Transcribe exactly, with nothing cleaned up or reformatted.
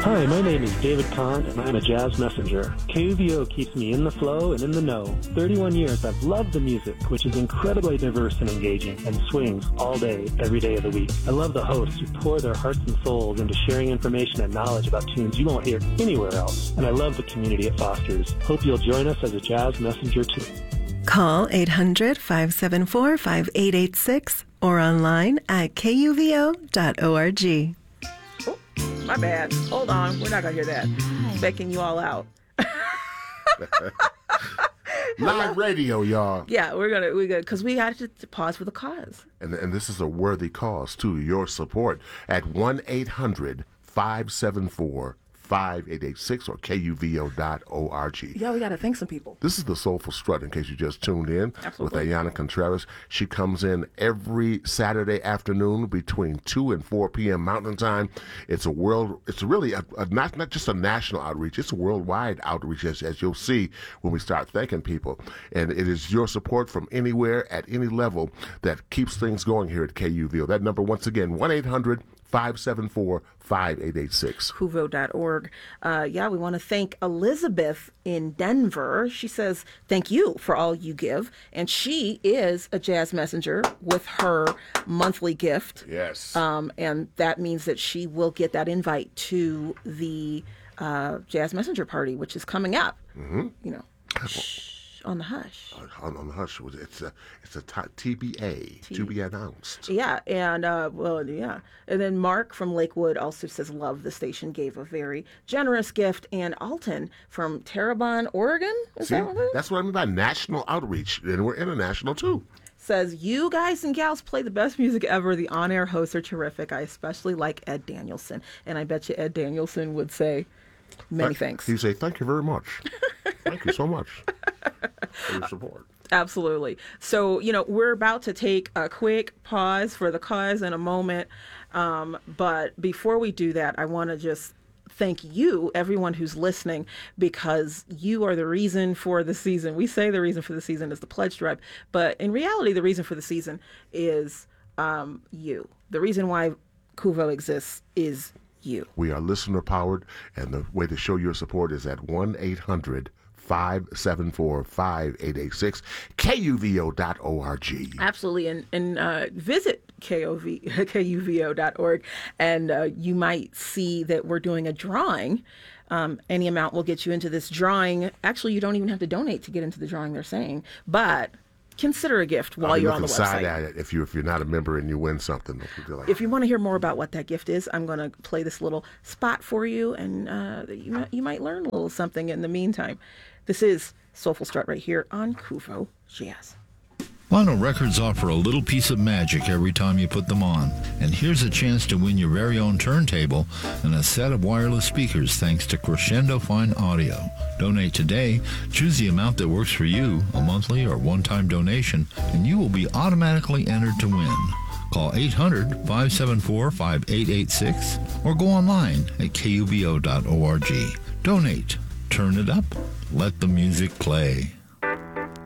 Hi, my name is David Kahn, and I'm a jazz messenger. K U V O keeps me in the flow and in the know. thirty-one years, I've loved the music, which is incredibly diverse and engaging, and swings all day, every day of the week. I love the hosts who pour their hearts and souls into sharing information and knowledge about tunes you won't hear anywhere else. And I love the community it fosters. Hope you'll join us as a jazz messenger, too. Call eight hundred, five seven four, five eight eight six or online at K U V O dot org. My bad. Hold on. We're not going to hear that. Becking you all out. Live radio, y'all. Yeah, we're going to, we're going to, because we got to, to pause for the cause. And, and this is a worthy cause, too. Your support at one eight hundred, five seven four, five eight eight six or K U V O dot org. Yeah, we got to thank some people. This is the Soulful Strut, in case you just tuned in. Absolutely. With Ayanna Contreras. She comes in every Saturday afternoon between two and four p.m. Mountain Time. It's a world, it's really a, a, not, not just a national outreach, it's a worldwide outreach, as, as you'll see when we start thanking people. And it is your support from anywhere at any level that keeps things going here at K U V O. That number, once again, one eight hundred, five seven four, five eight eight six. K U V O dot org. Uh, yeah, we want to thank Elizabeth in Denver. She says, thank you for all you give. And she is a jazz messenger with her monthly gift. Yes. Um, and that means that she will get that invite to the uh, Jazz Messenger Party, which is coming up. Mm-hmm. You know, shh, on the hush. On, on the hush. It's a, it's a t- T B A, T- to be announced. Yeah, and, uh, well, yeah. And then Mark from Lakewood also says, love the station, gave a very generous gift. And Alton from Terrebonne, Oregon, is See, that what it is? that's what I mean by national outreach, and we're international, too. Says, you guys and gals play the best music ever. The on-air hosts are terrific. I especially like Ed Danielson. And I bet you Ed Danielson would say many Th- thanks. He'd say, thank you very much. Thank you so much for your support. Absolutely. So, you know, we're about to take a quick pause for the cause in a moment. Um, but before we do that, I want to just thank you, everyone who's listening, because you are the reason for the season. We say the reason for the season is the pledge drive, but in reality, the reason for the season is um, you. The reason why K U V O exists is you. We are listener powered, and the way to show your support is at one eight hundred, five seven four, five eight eight six, K U V O dot org. Absolutely. And, and uh, visit K U V O dot org, and uh, you might see that we're doing a drawing. Um, any amount will get you into this drawing. Actually, you don't even have to donate to get into the drawing, they're saying. But consider a gift while uh, you're on the side website. At it if, you, if you're not a member and you win something. Like, if you want to hear more about what that gift is, I'm going to play this little spot for you, and uh, you, you might learn a little something in the meantime. This is Soulful Strut right here on K U V O Jazz. Vinyl records offer a little piece of magic every time you put them on. And here's a chance to win your very own turntable and a set of wireless speakers thanks to Crescendo Fine Audio. Donate today, choose the amount that works for you, a monthly or one-time donation, and you will be automatically entered to win. Call eight hundred, five seven four, five eight eight six or go online at K U V O dot org. Donate, turn it up, let the music play.